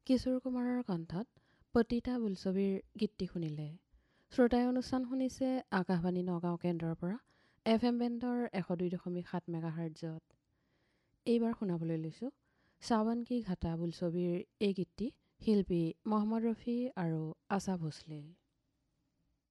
কিশোৰ কুমাৰৰ কণ্ঠত পতিতা বোলছবিৰ গীতটি শুনিলে। শ্ৰোতাই অনুষ্ঠান শুনিছে আকাশবাণী নগাঁও কেন্দ্ৰৰ পৰা FM বেণ্ডৰ 102.7 মেগাহাৰ্টজত। এইবাৰ শুনাবলৈ লৈছোঁ চাৱন কি ঘাটা বোলছবিৰ এই গীতটি শিল্পী মহম্মদ ৰফি আৰু আশা ভোছলে।